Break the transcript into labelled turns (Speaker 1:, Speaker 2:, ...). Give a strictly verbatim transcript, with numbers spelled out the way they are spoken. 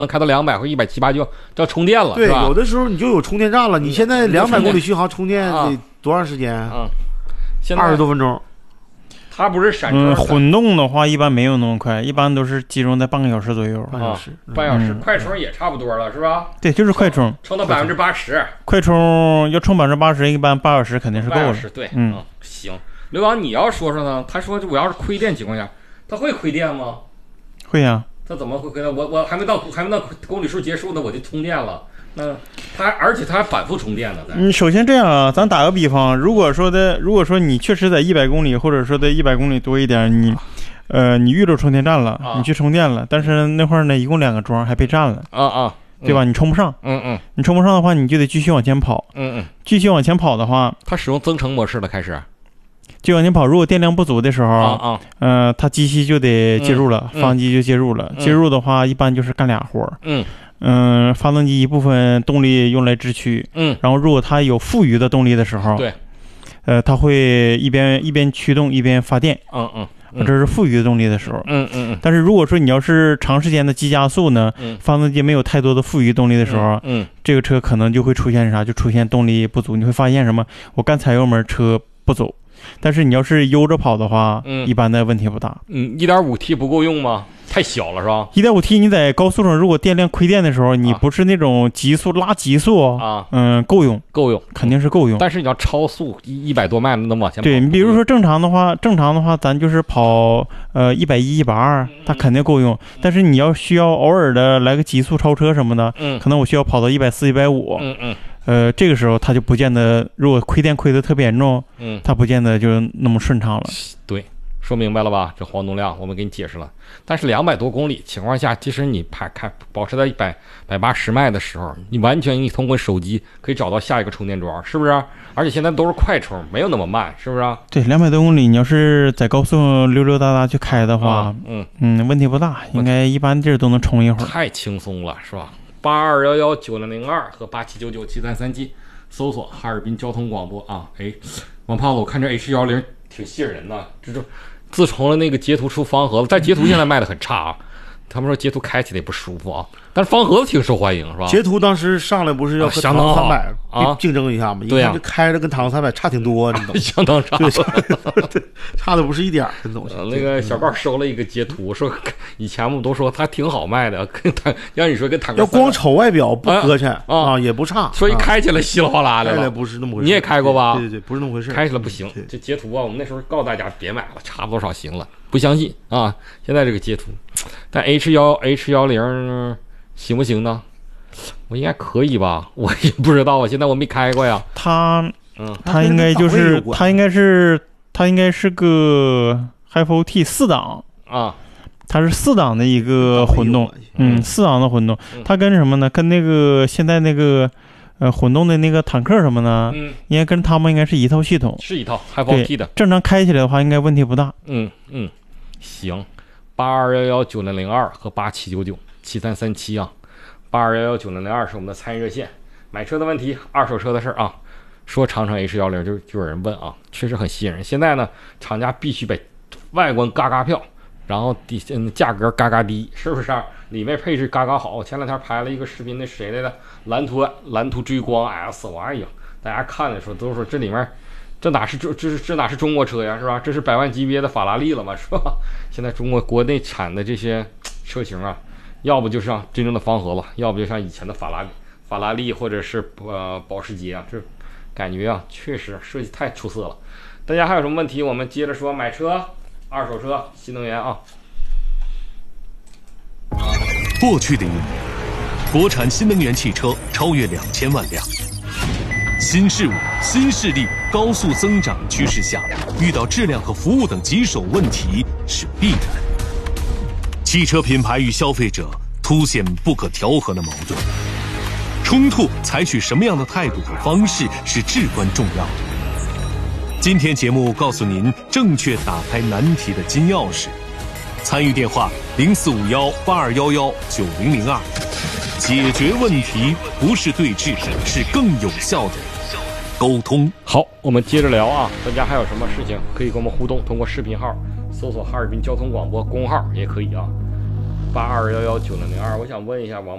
Speaker 1: 能开到两百或一百七八就要充电了，
Speaker 2: 对，
Speaker 1: 是吧？
Speaker 2: 有的时候你就有充电站了。你现在两百公里续航充电得多长时间？
Speaker 1: 嗯，现在
Speaker 2: 二十多分钟。
Speaker 1: 它不是闪车，
Speaker 3: 嗯，混动的话一般没有那么快，一般都是集中在半个小时左右。
Speaker 2: 半小时，
Speaker 1: 半小时，快充也差不多了，是吧？
Speaker 3: 对，就是快充，
Speaker 1: 充到百分之八十。
Speaker 3: 快充要充百分之八十，一般八小时肯定是够了。
Speaker 1: 对，
Speaker 3: 嗯，
Speaker 1: 行。刘洋，你要说说呢？他说我要是亏电情况下，他会亏电吗？
Speaker 3: 会呀、啊。
Speaker 1: 他怎么会亏电？我我还没到还没到公里数结束呢，我就充电了。那他而且他还反复充电呢。
Speaker 3: 嗯，首先这样啊，咱打个比方，如果说的，如果说你确实在一百公里，或者说的一百公里多一点，你，呃，你遇着充电站了，
Speaker 1: 啊、
Speaker 3: 你去充电了，但是那会儿呢，一共两个桩还被占了，
Speaker 1: 啊啊，
Speaker 3: 对吧？你充不上，
Speaker 1: 嗯嗯，
Speaker 3: 你充不上的话，你就得继续往前跑，
Speaker 1: 嗯嗯，
Speaker 3: 继续往前跑的话，
Speaker 1: 它使用增程模式了，开始。
Speaker 3: 就往前跑，如果电量不足的时候
Speaker 1: 啊啊，
Speaker 3: 呃，它机器就得介入了，
Speaker 1: 嗯、
Speaker 3: 发动机就介入了，
Speaker 1: 嗯、
Speaker 3: 介入的话一般就是干俩活儿，
Speaker 1: 嗯。
Speaker 3: 嗯，发动机一部分动力用来支驱，
Speaker 1: 嗯，
Speaker 3: 然后如果它有富余的动力的时候，
Speaker 1: 对，
Speaker 3: 呃，它会一边一边驱动一边发电，
Speaker 1: 嗯嗯，
Speaker 3: 嗯这是富余的动力的时候，
Speaker 1: 嗯嗯嗯。
Speaker 3: 但是如果说你要是长时间的急加速呢，
Speaker 1: 嗯，
Speaker 3: 发动机没有太多的富余动力的时候，
Speaker 1: 嗯，嗯
Speaker 3: 这个车可能就会出现啥？就出现动力不足，你会发现什么？我干踩油门车不走，但是你要是悠着跑的话，
Speaker 1: 嗯，
Speaker 3: 一般的问题不大。
Speaker 1: 嗯，一点五 T 不够用吗？太小了是吧？
Speaker 3: 一点五 T 你在高速上，如果电量亏电的时候，你不是那种急速拉极速
Speaker 1: 啊，
Speaker 3: 嗯，够用，
Speaker 1: 够用，
Speaker 3: 肯定是够用。
Speaker 1: 但是你要超速一一百多迈能往前跑。
Speaker 3: 对，你比如说正常的话，正常的话，咱就是跑呃一百一、一百二，它肯定够用。但是你要需要偶尔的来个极速超车什么的，
Speaker 1: 嗯，
Speaker 3: 可能我需要跑到一百四、一百五，
Speaker 1: 嗯嗯，
Speaker 3: 呃，这个时候它就不见得，如果亏电亏得特别严重，
Speaker 1: 嗯，
Speaker 3: 它不见得就那么顺畅了。
Speaker 1: 对。说明白了吧？这黄东亮我们给你解释了。但是两百多公里情况下，即使你排开保持在一百百八十迈的时候，你完全你通过手机可以找到下一个充电桩，是不是？而且现在都是快充，没有那么慢，是不是？
Speaker 3: 对，两百多公里，你要是在高速溜溜达达去开的话，
Speaker 1: 啊、嗯
Speaker 3: 嗯，问题不大，应该一般地儿都能充一会儿。
Speaker 1: 太轻松了，是吧？八二幺幺九零零二和八七九九七三三七，搜索哈尔滨交通广播啊！哎，王胖子，我看这 H 一零挺吸引人的，这就。自从了那个截图出方盒子，但截图现在卖的很差啊。他们说截图开起来也不舒服啊，但是方盒子挺受欢迎，是吧？
Speaker 2: 截图当时上来不是要和唐三百
Speaker 1: 啊
Speaker 2: 竞争一下吗？
Speaker 1: 对呀、
Speaker 2: 啊，开着跟唐三百差挺多，你懂？
Speaker 1: 相当差，
Speaker 2: 对，差的不是一点儿，这东西。
Speaker 1: 那个小高收了一个截图，说以前我们都说它挺好卖的，跟坦让你说跟坦克
Speaker 2: 要光瞅外表不磕碜啊, 啊，也不差，
Speaker 1: 所以开起来稀里哗啦的了。
Speaker 2: 不是那么回事，
Speaker 1: 你也开过吧？
Speaker 2: 对对对，不是那么回事。
Speaker 1: 开起来不行，这截图啊，我们那时候告诉大家别买了，差多少行了，不相信啊。现在这个截图，但 H 幺 H 幺零行不行呢？我应该可以吧？我也不知道啊，现在我没开过呀。
Speaker 3: 它，
Speaker 1: 嗯，
Speaker 3: 它应该就是它应该是它应该是个 H F O T 四档
Speaker 1: 啊，
Speaker 3: 它是四档的一个混动，嗯，四档的混动，它跟什么呢？跟那个现在那个呃混动的那个坦克什么呢？
Speaker 1: 嗯，
Speaker 3: 应该跟他们应该是一套系统，
Speaker 1: 是一套 H F O T 的，
Speaker 3: 正常开起来的话应该问题不大。
Speaker 1: 嗯嗯，行，八二幺幺九零零二和八七九九七三三七啊。八二幺幺九零零二是我们的参与热线，买车的问题，二手车的事儿啊。说长城 H 一零就就有人问啊，确实很吸引人。现在呢，厂家必须把外观嘎嘎漂，然后底嗯价格嘎嘎低，是不是、啊？里面配置嘎嘎好。前两天拍了一个视频，那谁来的？蓝图蓝图追光 S， 我哎呀，大家看的时候都说这里面这哪是这这是这哪是中国车呀，是吧？这是百万级别的法拉利了嘛，是吧？现在中国国内产的这些车型啊。要不就像真正的方盒子，要不就像以前的法拉利、法拉利或者是呃保时捷啊，这感觉啊确实设计太出色了。大家还有什么问题？我们接着说买车、二手车、新能源啊。
Speaker 4: 过去的一年，国产新能源汽车超越两千万辆。新事物、新势力高速增长趋势下，遇到质量和服务等棘手问题是必然。汽车品牌与消费者凸显不可调和的矛盾，冲突采取什么样的态度和方式是至关重要的。今天节目告诉您正确打开难题的金钥匙，参与电话零四五幺八二幺幺九零零二，解决问题不是对峙，是更有效的沟通。
Speaker 1: 好，我们接着聊啊，大家还有什么事情可以跟我们互动？通过视频号搜索哈尔滨交通广播公号也可以啊。 八二幺幺九零零二，我想问一下王